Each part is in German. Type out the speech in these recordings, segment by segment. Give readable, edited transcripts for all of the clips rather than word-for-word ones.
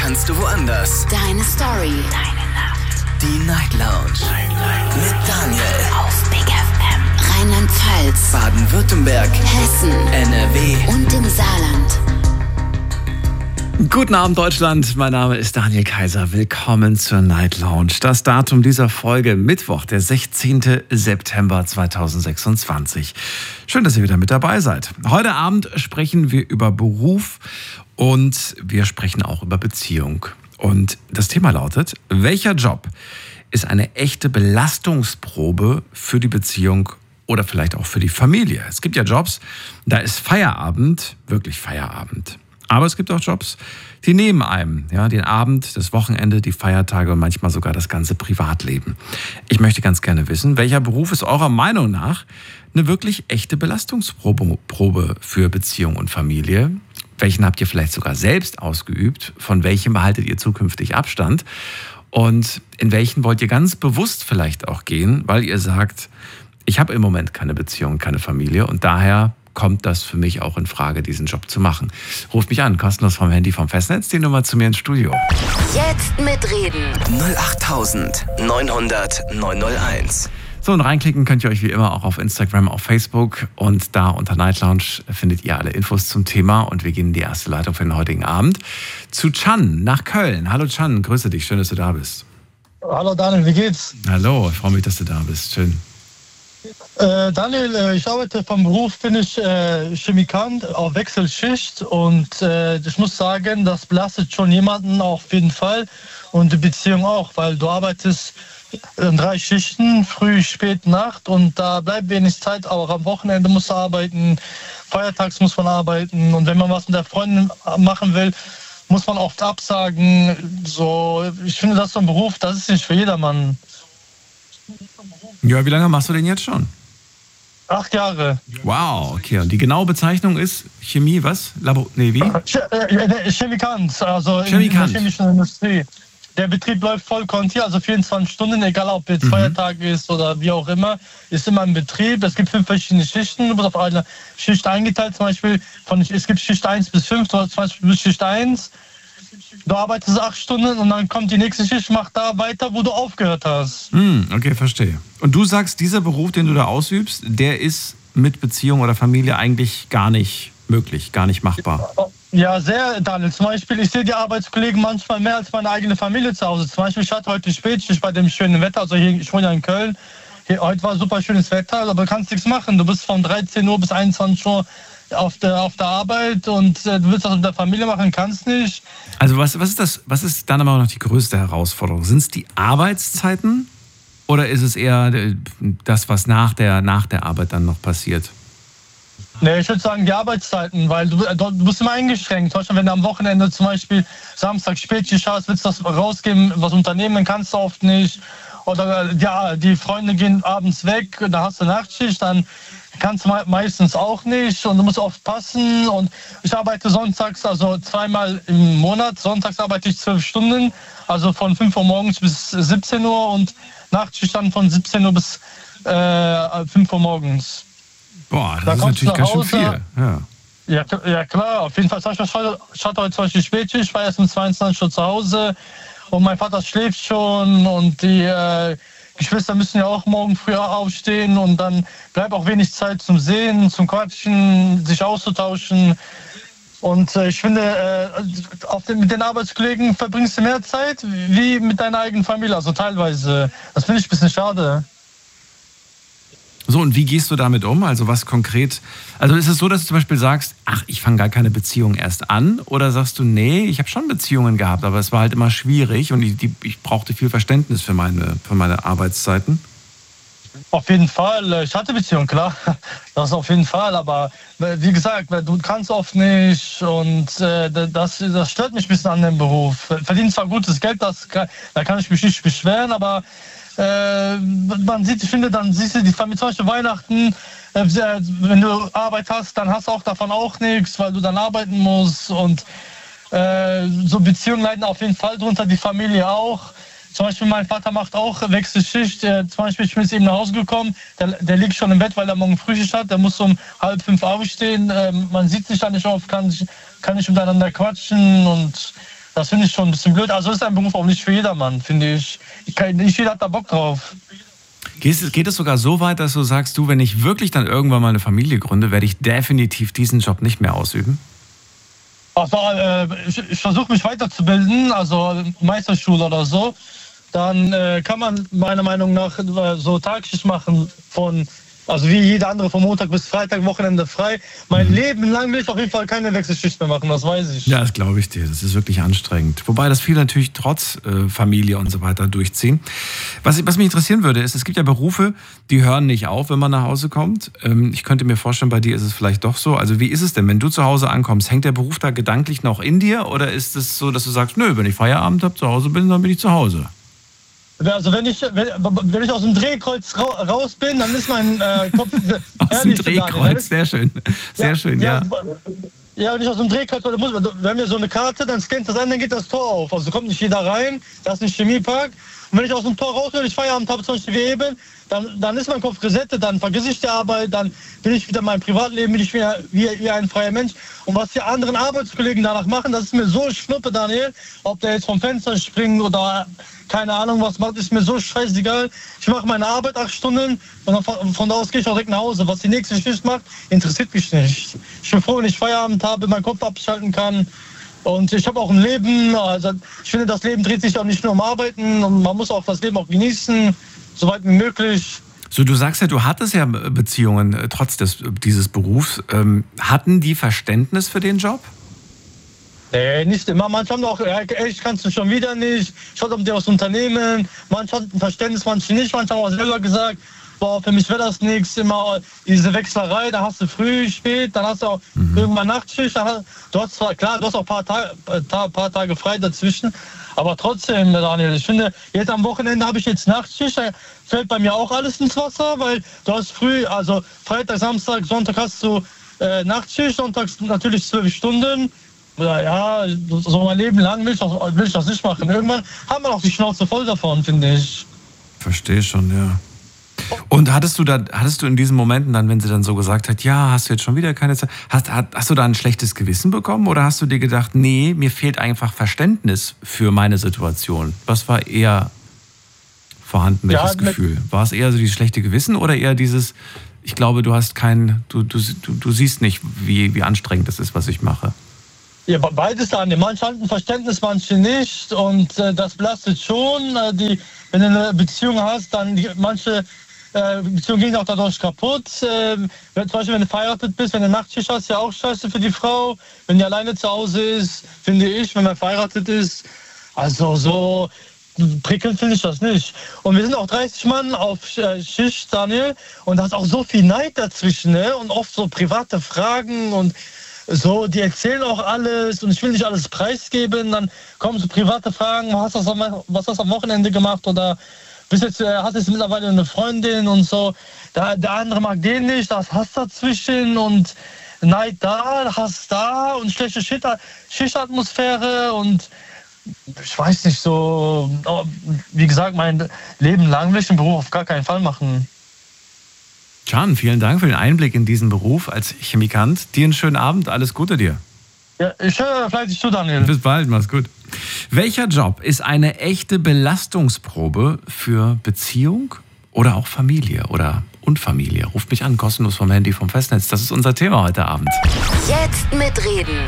kannst du woanders. Deine Story. Deine Nacht. Die Night Lounge. Mit Daniel. Auf Big FM. Rheinland-Pfalz. Baden-Württemberg. Hessen. NRW. Und im Saarland. Guten Abend, Deutschland. Mein Name ist Daniel Kaiser. Willkommen zur Night Lounge. Das Datum dieser Folge: Mittwoch, der 16. September 2026. Schön, dass ihr wieder mit dabei seid. Heute Abend sprechen wir über Beruf und wir sprechen auch über Beziehung. Und das Thema lautet: Welcher Job ist eine echte Belastungsprobe für die Beziehung oder vielleicht auch für die Familie? Es gibt ja Jobs, da ist Feierabend, wirklich Feierabend. Aber es gibt auch Jobs, die neben einem, ja, den Abend, das Wochenende, die Feiertage und manchmal sogar das ganze Privatleben. Ich möchte ganz gerne wissen, welcher Beruf ist eurer Meinung nach eine wirklich echte Belastungsprobe für Beziehung und Familie? Welchen habt ihr vielleicht sogar selbst ausgeübt? Von welchem behaltet ihr zukünftig Abstand? Und in welchen wollt ihr ganz bewusst vielleicht auch gehen, weil ihr sagt, ich habe im Moment keine Beziehung, keine Familie und daher kommt das für mich auch in Frage, diesen Job zu machen. Ruft mich an, kostenlos vom Handy vom Festnetz, die Nummer zu mir ins Studio. Jetzt mitreden. 08900 901. So, und reinklicken könnt ihr euch wie immer auch auf Instagram, auf Facebook und da unter Night Lounge findet ihr alle Infos zum Thema und wir gehen in die erste Leitung für den heutigen Abend zu Can nach Köln. Hallo Can, grüße dich, schön, dass du da bist. Hallo Daniel, wie geht's? Hallo, ich freue mich, dass du da bist, schön. Daniel, ich arbeite vom Beruf, bin ich Chemikant auf Wechselschicht und ich muss sagen, das belastet schon jemanden auf jeden Fall und die Beziehung auch, weil du arbeitest in 3 Schichten, früh, spät, Nacht und da bleibt wenig Zeit, auch am Wochenende muss man arbeiten, feiertags muss man arbeiten und wenn man was mit der Freundin machen will, muss man oft absagen. So, ich finde, das ist so ein Beruf, das ist nicht für jedermann. Ja, wie lange machst du den jetzt schon? 8 Jahre. Wow, okay. Und die genaue Bezeichnung ist Chemie, was? Wie? Chemikant, also Chemikant. In der chemischen Industrie. Der Betrieb läuft voll kontinuierlich, also 24 Stunden, egal ob jetzt Feiertag ist oder wie auch immer, ist immer im Betrieb. Es gibt 5 verschiedene Schichten, du bist auf eine Schicht eingeteilt, zum Beispiel, es gibt Schicht 1 bis 5, du hast zum Beispiel bis Schicht 1. Du arbeitest 8 Stunden und dann kommt die nächste Schicht, macht da weiter, wo du aufgehört hast. Okay, verstehe. Und du sagst, dieser Beruf, den du da ausübst, der ist mit Beziehung oder Familie eigentlich gar nicht möglich, gar nicht machbar. Ja, sehr, Daniel. Zum Beispiel, ich sehe die Arbeitskollegen manchmal mehr als meine eigene Familie zu Hause. Zum Beispiel, ich hatte heute Spätschicht bei dem schönen Wetter, also hier, ich wohne ja in Köln. Heute war super schönes Wetter, aber du kannst nichts machen. Du bist von 13 Uhr bis 21 Uhr auf der Arbeit und du willst das mit der Familie machen, kannst nicht. Also was ist dann aber noch die größte Herausforderung? Sind es die Arbeitszeiten oder ist es eher das, was nach der Arbeit dann noch passiert? Nee, ich würde sagen die Arbeitszeiten, weil du bist immer eingeschränkt. Zum Beispiel, wenn du am Wochenende zum Beispiel Samstag Spätschicht hast, willst du das rausgeben, was unternehmen, dann kannst du oft nicht. Oder ja, die Freunde gehen abends weg, da hast du Nachtschicht, dann kannst du meistens auch nicht und du musst oft passen. Und ich arbeite sonntags, also 2-mal im Monat. Sonntags arbeite ich 12 Stunden, also von 5 Uhr morgens bis 17 Uhr und Nachtschicht dann von 17 Uhr bis 5 Uhr morgens. Boah, das ist natürlich ganz schön viel. Ja, klar, auf jeden Fall. Ich hatte heute zum Beispiel Spätschicht, ich war erst um 22 Uhr zu Hause und mein Vater schläft schon und die Geschwister müssen ja auch morgen früh aufstehen und dann bleibt auch wenig Zeit zum Sehen, zum Quatschen, sich auszutauschen. Und ich finde, mit den Arbeitskollegen verbringst du mehr Zeit wie mit deiner eigenen Familie, also teilweise. Das finde ich ein bisschen schade. So, und wie gehst du damit um? Also was konkret, also ist es so, dass du zum Beispiel sagst, ach, ich fange gar keine Beziehung erst an? Oder sagst du, nee, ich habe schon Beziehungen gehabt, aber es war halt immer schwierig und ich brauchte viel Verständnis für meine Arbeitszeiten? Auf jeden Fall, ich hatte Beziehungen, klar, das auf jeden Fall, aber wie gesagt, du kannst oft nicht und das stört mich ein bisschen an dem Beruf. Verdienst zwar gutes Geld, da kann ich mich nicht beschweren, aber man sieht, ich finde, dann siehst du die Familie, zum Beispiel Weihnachten, wenn du Arbeit hast, dann hast du auch davon auch nichts, weil du dann arbeiten musst und so Beziehungen leiden auf jeden Fall drunter, die Familie auch. Zum Beispiel mein Vater macht auch Wechselschicht. Zum Beispiel, ich bin jetzt eben nach Hause gekommen, der liegt schon im Bett, weil er morgen Frühschicht hat. Der muss um 4:30 aufstehen. Man sieht sich da nicht oft, kann nicht miteinander quatschen und Das finde ich schon ein bisschen blöd. Also ist ein Beruf auch nicht für jedermann, finde ich. Nicht jeder hat da Bock drauf. Geht es sogar so weit, dass du sagst, wenn ich wirklich dann irgendwann mal eine Familie gründe, werde ich definitiv diesen Job nicht mehr ausüben? Also, ich versuche mich weiterzubilden, also Meisterschule oder so. Dann kann man meiner Meinung nach so Tagschicht machen also wie jeder andere von Montag bis Freitag, Wochenende frei. Mein Leben lang will ich auf jeden Fall keine Wechselschicht mehr machen, das weiß ich. Ja, das glaube ich dir. Das ist wirklich anstrengend. Wobei das viele natürlich trotz Familie und so weiter durchziehen. Was mich interessieren würde, ist, es gibt ja Berufe, die hören nicht auf, wenn man nach Hause kommt. Ich könnte mir vorstellen, bei dir ist es vielleicht doch so. Also wie ist es denn, wenn du zu Hause ankommst? Hängt der Beruf da gedanklich noch in dir? Oder ist es so, dass du sagst, nö, wenn ich Feierabend habe, zu Hause bin, dann bin ich zu Hause? Also wenn ich aus dem Drehkreuz raus bin, dann ist mein Kopf aus dem Drehkreuz, sehr schön. Sehr schön, ja. Ja, wenn ich aus dem Drehkreuz, wir haben ja so eine Karte, dann scannt das ein, dann geht das Tor auf. Also kommt nicht jeder rein, das ist ein Chemiepark. Und wenn ich aus dem Tor raus will, ich Feierabend habe, zum Beispiel wie eben, dann ist mein Kopf resettet, dann vergesse ich die Arbeit, dann bin ich wieder in meinem Privatleben, bin ich wieder wie ein freier Mensch. Und was die anderen Arbeitskollegen danach machen, das ist mir so schnuppe, Daniel, ob der jetzt vom Fenster springt oder keine Ahnung was macht, ist mir so scheißegal. Ich mache meine Arbeit 8 Stunden und von da aus gehe ich auch direkt nach Hause. Was die nächste Schicht macht, interessiert mich nicht. Ich bin froh, wenn ich Feierabend habe, meinen Kopf abschalten kann. Und ich habe auch ein Leben, also ich finde, das Leben dreht sich auch nicht nur um Arbeiten und man muss auch das Leben auch genießen, so weit wie möglich. So, du sagst ja, du hattest ja Beziehungen trotz dieses Berufs. Hatten die Verständnis für den Job? Nee, nicht immer. Manche haben auch, ich kannst du schon wieder nicht. Schaut um dir aus Unternehmen. Manche hatten Verständnis, manche nicht. Manche haben auch selber gesagt, boah, für mich wäre das nichts. Immer diese Wechslerei, da hast du früh, spät, dann hast du auch irgendwann Nachtschicht. Du hast auch ein paar Tage frei dazwischen. Aber trotzdem, Daniel, ich finde, jetzt am Wochenende habe ich jetzt Nachtschicht. Da fällt bei mir auch alles ins Wasser, weil du hast früh, also Freitag, Samstag, Sonntag hast du Nachtschicht, sonntags natürlich 12 Stunden. Ja, so mein Leben lang will ich das nicht machen. Irgendwann haben wir auch die Schnauze voll davon, finde ich. Verstehe schon, ja. Und hattest du in diesen Momenten dann, wenn sie dann so gesagt hat, ja, hast du jetzt schon wieder keine Zeit, hast du da ein schlechtes Gewissen bekommen oder hast du dir gedacht, nee, mir fehlt einfach Verständnis für meine Situation? Was war eher vorhanden, welches Gefühl? War es eher so dieses schlechte Gewissen oder eher dieses, ich glaube, du siehst nicht, wie anstrengend das ist, was ich mache? Ja, beides dann. Manche hatten Verständnis, manche nicht. Und das belastet schon. Wenn du eine Beziehung hast, dann manche Beziehungen gehen auch dadurch kaputt. Zum Beispiel, wenn du verheiratet bist, wenn du Nachtschicht hast, ja auch scheiße für die Frau. Wenn die alleine zu Hause ist, finde ich, wenn man verheiratet ist. Also so prickelnd finde ich das nicht. Und wir sind auch 30 Mann auf Schicht, Daniel. Und da ist auch so viel Neid dazwischen, ne? Und oft so private Fragen und so, die erzählen auch alles und ich will nicht alles preisgeben. Dann kommen so private Fragen, was hast du am Wochenende gemacht oder hast jetzt mittlerweile eine Freundin und so. Der andere mag den nicht, da ist Hass dazwischen und Neid da, Hass da und schlechte Schichtatmosphäre und ich weiß nicht so, wie gesagt, mein Leben lang will ich den Beruf auf gar keinen Fall machen. Can, vielen Dank für den Einblick in diesen Beruf als Chemikant. Dir einen schönen Abend, alles Gute dir. Ja, ich höre fleißig zu, Daniel. Bis bald, mach's gut. Welcher Job ist eine echte Belastungsprobe für Beziehung oder auch Familie und Familie? Ruft mich an, kostenlos vom Handy, vom Festnetz. Das ist unser Thema heute Abend. Jetzt mitreden.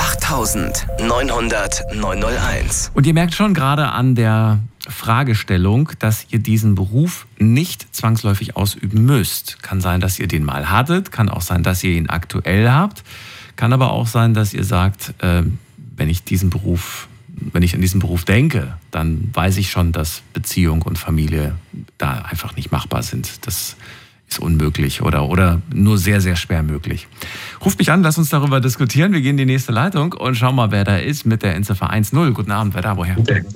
08900 901. Und ihr merkt schon gerade an der Fragestellung, dass ihr diesen Beruf nicht zwangsläufig ausüben müsst. Kann sein, dass ihr den mal hattet, kann auch sein, dass ihr ihn aktuell habt, kann aber auch sein, dass ihr sagt, wenn ich an diesen Beruf denke, dann weiß ich schon, dass Beziehung und Familie da einfach nicht machbar sind. Das ist unmöglich oder nur sehr, sehr schwer möglich. Ruft mich an, lasst uns darüber diskutieren. Wir gehen in die nächste Leitung und schauen mal, wer da ist mit der Endziffer 10. Guten Abend, wer da, woher?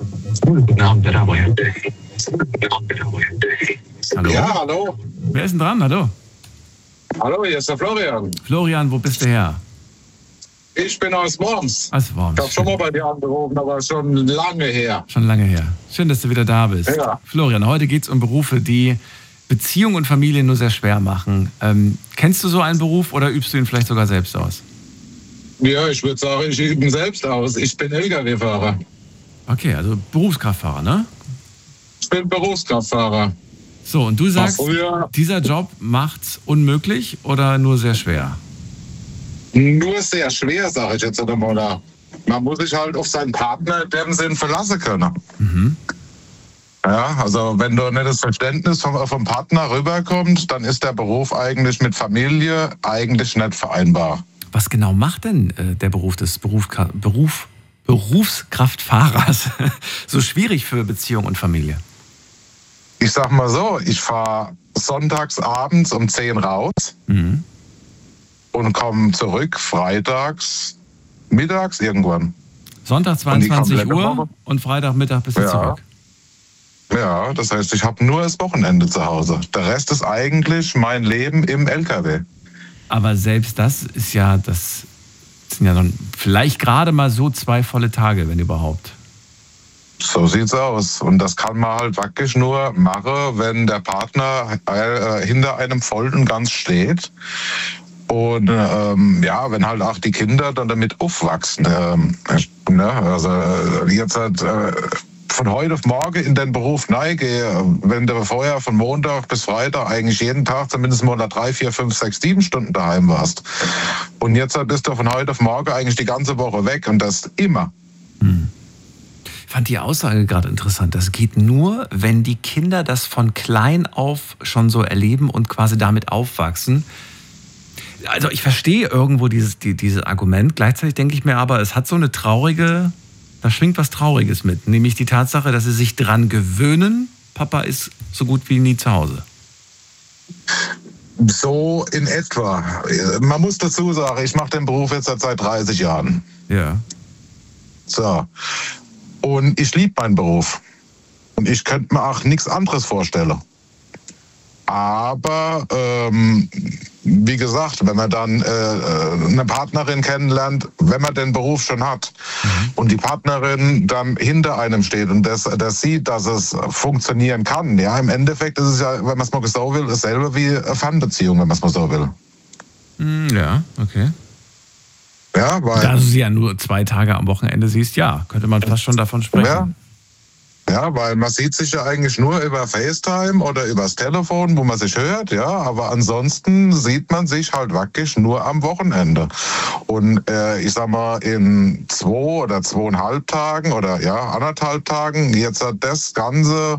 Hallo? Ja, hallo. Wer ist denn dran? Hallo? Hallo, hier ist der Florian. Florian, wo bist du her? Ich bin aus Worms. Aus Worms. Ich habe schon mal bei dir angerufen, aber schon lange her. Schon lange her. Schön, dass du wieder da bist. Ja. Florian, heute geht es um Berufe, die Beziehung und Familie nur sehr schwer machen. Kennst du so einen Beruf oder übst du ihn vielleicht sogar selbst aus? Ja, ich würde sagen, ich übe selbst aus. Ich bin Lkw-Fahrer. Okay, also Berufskraftfahrer, ne? Ich bin Berufskraftfahrer. So, und du sagst, früher- dieser Job macht's unmöglich oder nur sehr schwer? Nur sehr schwer, sage ich jetzt einmal. Man muss sich halt auf seinen Partner in dem Sinn verlassen können. Ja, also wenn da nicht das Verständnis vom Partner rüberkommt, dann ist der Beruf eigentlich mit Familie eigentlich nicht vereinbar. Was genau macht denn der Beruf des Berufskraftfahrers so schwierig für Beziehung und Familie? Ich sag mal so, ich fahre sonntags abends um 10 raus und komme zurück freitags, mittags irgendwann. Sonntag Und die 22 komplette Uhr Woche? und Freitagmittag bist du Ja. zurück. Ja, das heißt, ich habe nur das Wochenende zu Hause. Der Rest ist eigentlich mein Leben im LKW. Aber selbst das ist ja, das sind ja dann vielleicht gerade mal so 2 volle Tage, wenn überhaupt. So sieht's aus. Und das kann man halt wirklich nur machen, wenn der Partner hinter einem voll und ganz steht. Und ja, wenn halt auch die Kinder dann damit aufwachsen. Also jetzt halt von heute auf morgen in den Beruf gehe, wenn du vorher von Montag bis Freitag eigentlich jeden Tag zumindest mal 3, 4, 5, 6, 7 Stunden daheim warst. Und jetzt bist du von heute auf morgen eigentlich die ganze Woche weg und das immer. Ich fand die Aussage gerade interessant. Das geht nur, wenn die Kinder das von klein auf schon so erleben und quasi damit aufwachsen. Also ich verstehe irgendwo dieses Argument. Gleichzeitig denke ich mir aber, es hat so eine traurige, da schwingt was Trauriges mit. Nämlich die Tatsache, dass sie sich dran gewöhnen, Papa ist so gut wie nie zu Hause. So in etwa. Man muss dazu sagen, ich mache den Beruf jetzt seit 30 Jahren. Ja. So. Und ich liebe meinen Beruf. Und ich könnte mir auch nichts anderes vorstellen. Aber wie gesagt, wenn man dann eine Partnerin kennenlernt, wenn man den Beruf schon hat und die Partnerin dann hinter einem steht und das sieht, dass es funktionieren kann, ja, im Endeffekt ist es ja, wenn man es mal so will, dasselbe wie eine Fernbeziehung, wenn man es mal so will. Ja, okay. Ja, weil... Da du sie ja nur 2 Tage am Wochenende siehst, ja, könnte man fast schon davon sprechen. Ja. Ja, weil man sieht sich ja eigentlich nur über FaceTime oder übers Telefon, wo man sich hört, ja, aber ansonsten sieht man sich halt wirklich nur am Wochenende. Und ich sag mal, in 2 oder 2,5 Tagen oder ja, 1,5 Tagen, jetzt hat das Ganze